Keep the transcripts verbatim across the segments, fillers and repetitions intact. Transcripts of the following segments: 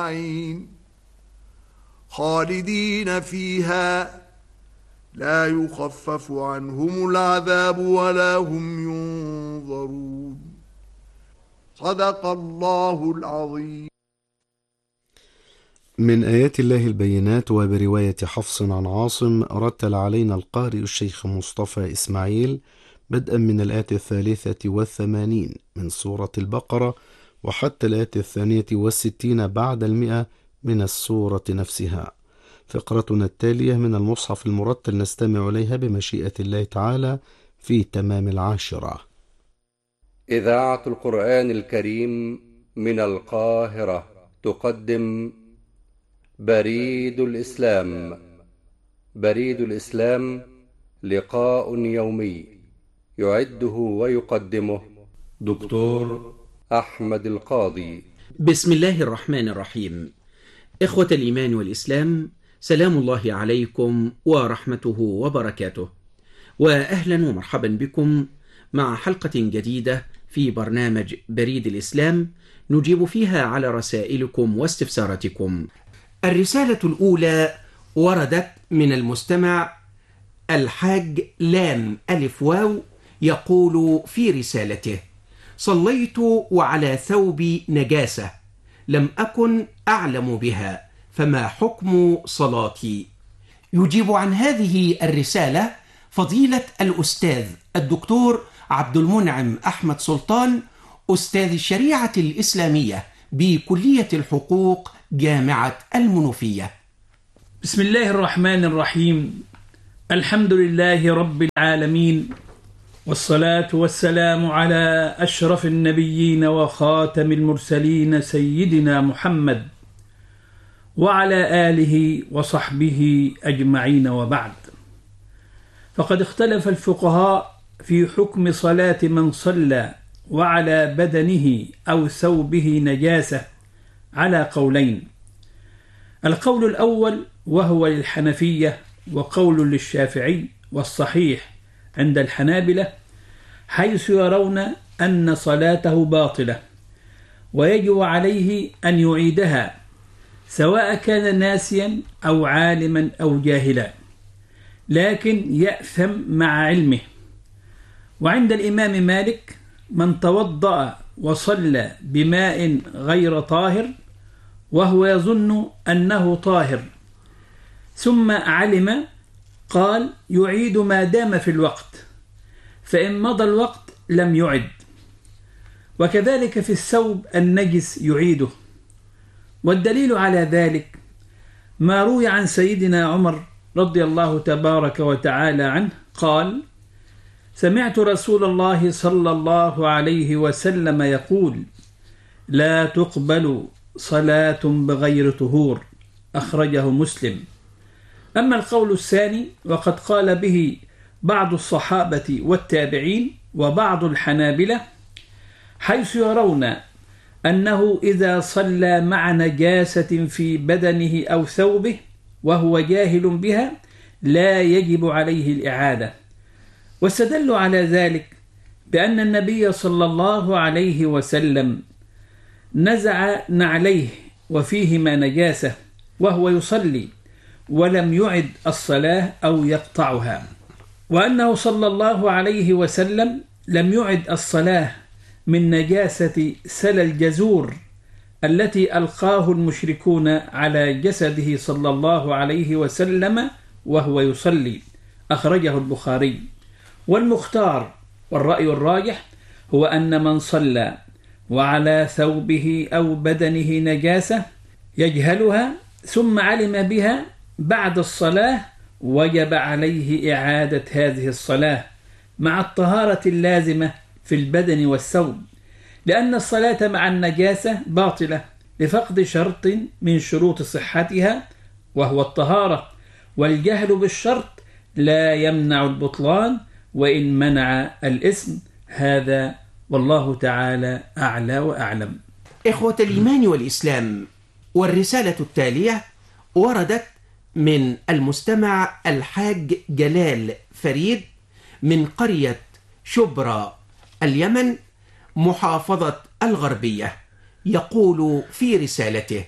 خالدين فيها لا يخفف عنهم العذاب ولا هم ينظرون. صدق الله العظيم. من آيات الله البينات. وبرواية حفص عن عاصم رتل علينا القارئ الشيخ مصطفى إسماعيل بدءا من الآية الثالثة والثمانين من سورة البقرة وحتى الآية الثانية والستين بعد المئة من السورة نفسها. فقرتنا التالية من المصحف المرتل نستمع إليها بمشيئة الله تعالى في تمام العاشرة. إذاعة القرآن الكريم من القاهرة تقدم بريد الإسلام. بريد الإسلام لقاء يومي يعده ويقدمه دكتور أحمد القاضي. بسم الله الرحمن الرحيم. إخوة الإيمان والإسلام، سلام الله عليكم ورحمته وبركاته، وأهلا ومرحبا بكم مع حلقة جديدة في برنامج بريد الإسلام نجيب فيها على رسائلكم واستفساراتكم. الرسالة الأولى وردت من المستمع الحاج لام ألف واو، يقول في رسالته: صليت وعلى ثوبي نجاسة لم أكن أعلم بها، فما حكم صلاتي؟ يجيب عن هذه الرسالة فضيلة الأستاذ الدكتور عبد المنعم أحمد سلطان، أستاذ الشريعة الإسلامية بكلية الحقوق جامعة المنوفية. بسم الله الرحمن الرحيم. الحمد لله رب العالمين، والصلاة والسلام على أشرف النبيين وخاتم المرسلين سيدنا محمد وعلى آله وصحبه أجمعين، وبعد. فقد اختلف الفقهاء في حكم صلاة من صلى وعلى بدنه أو ثوبه نجاسة على قولين. القول الأول وهو للحنفية، وقول للشافعي، والصحيح عند الحنابلة، حيث يرون أن صلاته باطلة ويجب عليه أن يعيدها سواء كان ناسيا أو عالما أو جاهلا، لكن يأثم مع علمه. وعند الإمام مالك من توضأ وصلى بماء غير طاهر وهو يظن أنه طاهر ثم علم، قال يعيد ما دام في الوقت، فإن مضى الوقت لم يعد. وكذلك في الثوب النجس يعيده. والدليل على ذلك ما روي عن سيدنا عمر رضي الله تبارك وتعالى عنه قال: سمعت رسول الله صلى الله عليه وسلم يقول: لا تقبل صلاة بغير طهور، أخرجه مسلم. أما القول الثاني وقد قال به بعض الصحابة والتابعين وبعض الحنابلة، حيث يرون أنه إذا صلى مع نجاسة في بدنه أو ثوبه وهو جاهل بها لا يجب عليه الإعادة. واستدلوا على ذلك بأن النبي صلى الله عليه وسلم نزع نعليه وفيهما نجاسة وهو يصلي ولم يعد الصلاة أو يقطعها، وأنه صلى الله عليه وسلم لم يعد الصلاة من نجاسة سل الجزور التي ألقاه المشركون على جسده صلى الله عليه وسلم وهو يصلي، أخرجه البخاري. والمختار والرأي الراجح هو أن من صلى وعلى ثوبه أو بدنه نجاسة يجهلها ثم علم بها بعد الصلاة وجب عليه إعادة هذه الصلاة مع الطهارة اللازمة في البدن والثوب، لأن الصلاة مع النجاسة باطلة لفقد شرط من شروط صحتها وهو الطهارة، والجهل بالشرط لا يمنع البطلان وإن منع الإثم. هذا والله تعالى أعلى وأعلم. إخوة الإيمان والإسلام، والرسالة التالية وردت من المستمع الحاج جلال فريد من قرية شبرا اليمن محافظة الغربية، يقول في رسالته: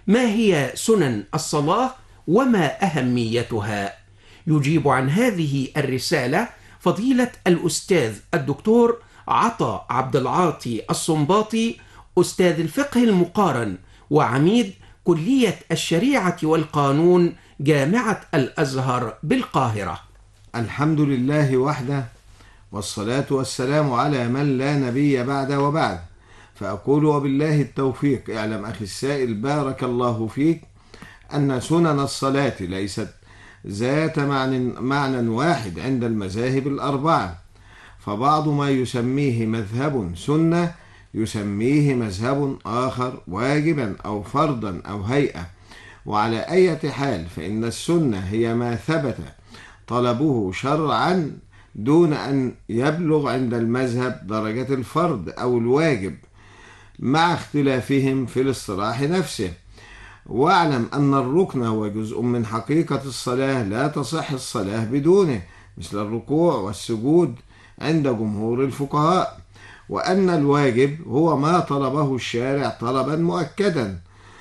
ما هي سنن الصلاة وما أهميتها؟ يجيب عن هذه الرسالة فضيلة الأستاذ الدكتور عطا عبد العاطي الصنباطي، أستاذ الفقه المقارن وعميد كلية الشريعة والقانون جامعة الأزهر بالقاهرة. الحمد لله وحده، والصلاة والسلام على من لا نبي بعد وبعد. فأقول وبالله التوفيق. اعلم أخي السائل بارك الله فيك أن سنن الصلاة ليست ذات معنى, معنى واحد عند المذاهب الأربعة، فبعض ما يسميه مذهب سنة يسميه مذهب آخر واجبا أو فرضا أو هيئة. وعلى أي حال فإن السنة هي ما ثبت طلبه شرعا دون أن يبلغ عند المذهب درجة الفرض أو الواجب، مع اختلافهم في الاصطلاح نفسه. واعلم أن الركن هو جزء من حقيقة الصلاة لا تصح الصلاة بدونه، مثل الركوع والسجود عند جمهور الفقهاء، وأن الواجب هو ما طلبه الشارع طلبا مؤكدا.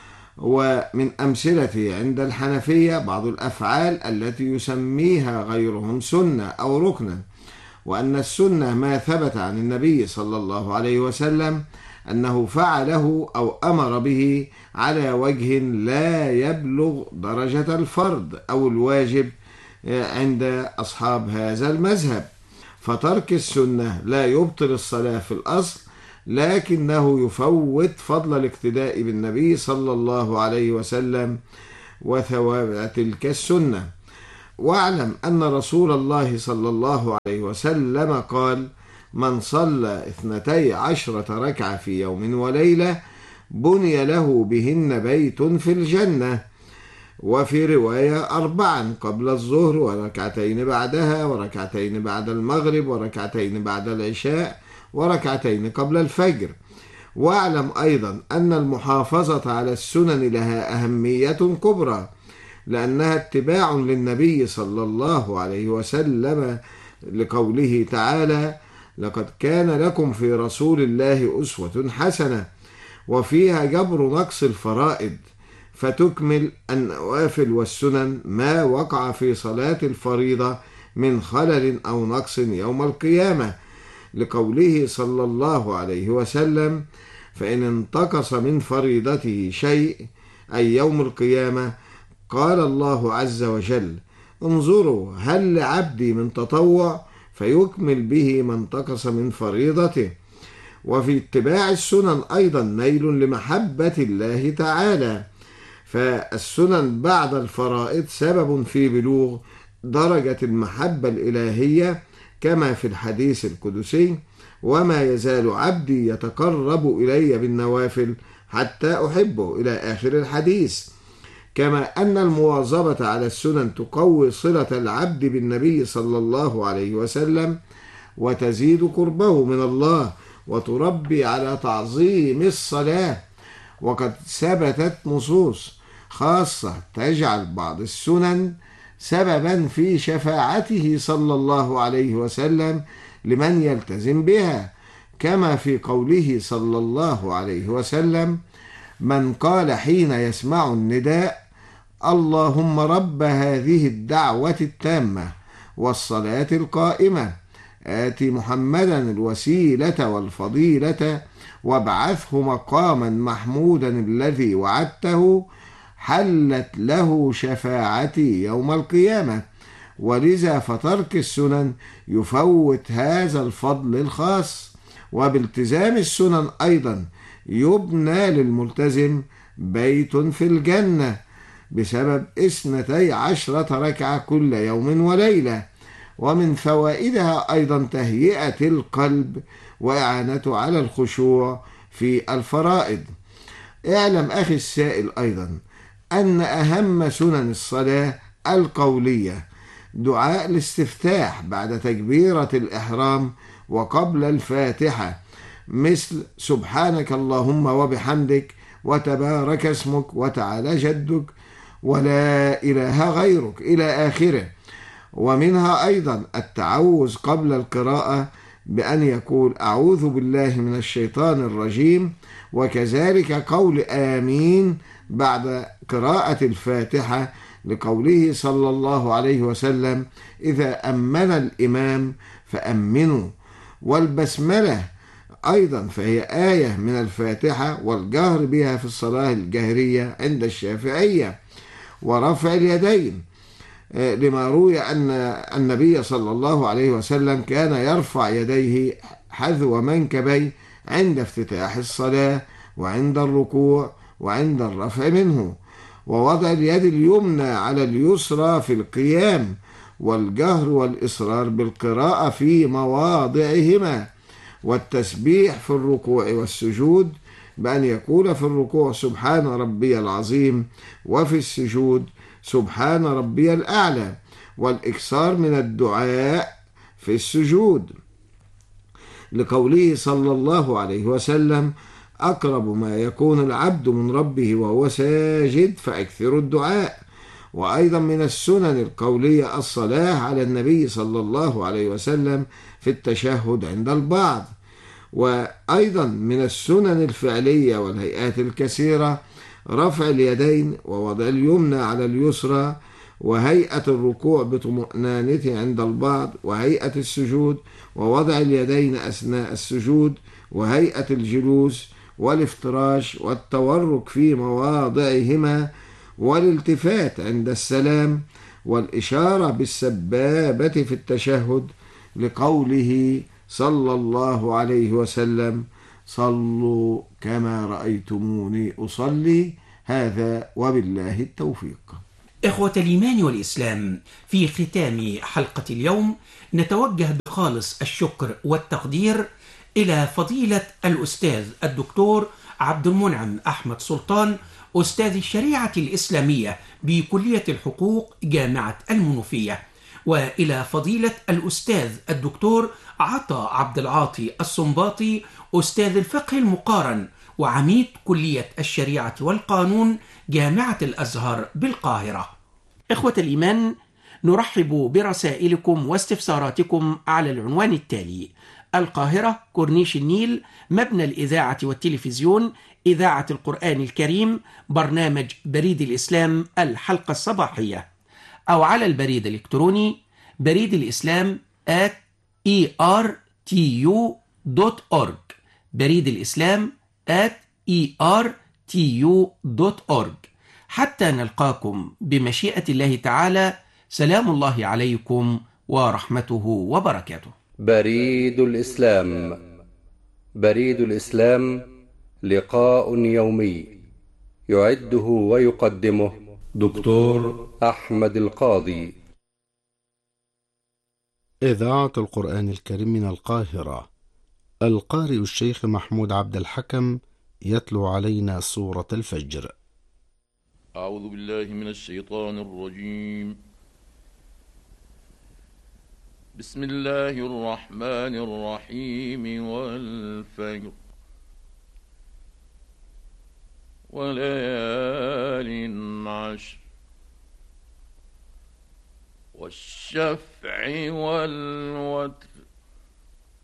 ومن أمثلته عند الحنفية بعض الأفعال التي يسميها غيرهم سنة أو ركنا، وأن السنة ما ثبت عن النبي صلى الله عليه وسلم أنه فعله أو أمر به على وجه لا يبلغ درجة الفرض أو الواجب عند أصحاب هذا المذهب. فترك السنة لا يبطل الصلاة في الأصل، لكنه يفوت فضل الاقتداء بالنبي صلى الله عليه وسلم وثواب تلك السنة. واعلم أن رسول الله صلى الله عليه وسلم قال: من صلى اثنتي عشرة ركعة في يوم وليلة بني له بهن بيت في الجنة. وفي رواية أربعا قبل الظهر وركعتين بعدها وركعتين بعد المغرب وركعتين بعد العشاء وركعتين قبل الفجر. واعلم أيضا أن المحافظة على السنن لها أهمية كبرى، لأنها اتباع للنبي صلى الله عليه وسلم، لقوله تعالى: لقد كان لكم في رسول الله أسوة حسنة، وفيها جبر نقص الفرائض فتكمل النوافل والسنن ما وقع في صلاة الفريضة من خلل أو نقص يوم القيامة، لقوله صلى الله عليه وسلم: فإن انتقص من فريضته شيء أي يوم القيامة قال الله عز وجل: انظروا هل لعبدي من تطوع فيكمل به ما انتقص من فريضته. وفي اتباع السنن أيضا نيل لمحبة الله تعالى، فالسنن بعد الفرائض سبب في بلوغ درجة المحبة الإلهية، كما في الحديث القدسي: وما يزال عبدي يتقرب إلي بالنوافل حتى أحبه، إلى آخر الحديث. كما أن المواظبة على السنن تقوي صلة العبد بالنبي صلى الله عليه وسلم وتزيد قربه من الله وتربي على تعظيم الصلاة. وقد ثبتت نصوص خاصة تجعل بعض السنن سببا في شفاعته صلى الله عليه وسلم لمن يلتزم بها، كما في قوله صلى الله عليه وسلم: من قال حين يسمع النداء: اللهم رب هذه الدعوة التامة والصلاة القائمة آت محمدا الوسيلة والفضيلة وابعثه مقاما محمودا الذي وعدته، حلت له شفاعتي يوم القيامة. ولذا فترك السنن يفوت هذا الفضل الخاص. وبالتزام السنن أيضا يبنى للملتزم بيت في الجنة بسبب اثنتي عشرة ركعة كل يوم وليلة. ومن فوائدها أيضا تهيئة القلب وإعانته على الخشوع في الفرائض. اعلم أخي السائل أيضا أن أهم سنن الصلاة القولية دعاء الاستفتاح بعد تكبيرة الإحرام وقبل الفاتحة، مثل سبحانك اللهم وبحمدك وتبارك اسمك وتعالى جدك ولا إله غيرك إلى آخره. ومنها أيضا التعوذ قبل القراءة بأن يقول أعوذ بالله من الشيطان الرجيم، وكذلك قول آمين بعد قراءة الفاتحة، لقوله صلى الله عليه وسلم إذا أمن الإمام فأمنوا. والبسملة أيضا فهي آية من الفاتحة، والجهر بها في الصلاة الجهرية عند الشافعية. ورفع اليدين لما روي أن النبي صلى الله عليه وسلم كان يرفع يديه حذو منكبيه عند افتتاح الصلاة وعند الركوع وعند الرفع منه. ووضع اليد اليمنى على اليسرى في القيام، والجهر والإصرار بالقراءة في مواضعهما. والتسبيح في الركوع والسجود بأن يقول في الركوع سبحان ربي العظيم، وفي السجود سبحان ربي الأعلى. والإكثار من الدعاء في السجود، لقوله صلى الله عليه وسلم أقرب ما يكون العبد من ربه وهو ساجد فأكثر الدعاء. وأيضا من السنن القولية الصلاة على النبي صلى الله عليه وسلم في التشهد عند البعض. وأيضا من السنن الفعلية والهيئات الكثيرة رفع اليدين ووضع اليمنى على اليسرى، وهيئة الركوع بطمأنينته عند البعض، وهيئة السجود ووضع اليدين أثناء السجود، وهيئة الجلوس والافتراش والتورك في مواضعهما، والالتفات عند السلام، والإشارة بالسبابة في التشهد، لقوله صلى الله عليه وسلم صلوا كما رأيتموني أصلي. هذا وبالله التوفيق. إخوة الإيمان والإسلام، في ختام حلقة اليوم نتوجه بخالص الشكر والتقدير إلى فضيلة الأستاذ الدكتور عبد المنعم أحمد سلطان، أستاذ الشريعة الإسلامية بكلية الحقوق جامعة المنوفية، وإلى فضيلة الأستاذ الدكتور عطا عبد العاطي الصنباطي، أستاذ الفقه المقارن وعميد كلية الشريعة والقانون جامعة الأزهر بالقاهرة. إخوة الإيمان، نرحب برسائلكم واستفساراتكم على العنوان التالي: القاهرة، كورنيش النيل، مبنى الإذاعة والتلفزيون، إذاعة القرآن الكريم، برنامج بريد الإسلام الحلقة الصباحية، أو على البريد الإلكتروني بريد الإسلام at إي آر تي يو دوت أورج، بريد الإسلام at إي آر تي يو دوت أورج. حتى نلقاكم بمشيئة الله تعالى، سلام الله عليكم ورحمته وبركاته. بريد الإسلام. بريد الإسلام لقاء يومي يعده ويقدمه دكتور أحمد القاضي. إذاعة القرآن الكريم من القاهرة، القارئ الشيخ محمود عبد الحكم يتلو علينا سورة الفجر. أعوذ بالله من الشيطان الرجيم. بسم الله الرحمن الرحيم. والفجر وليال عشر والشفع والوتر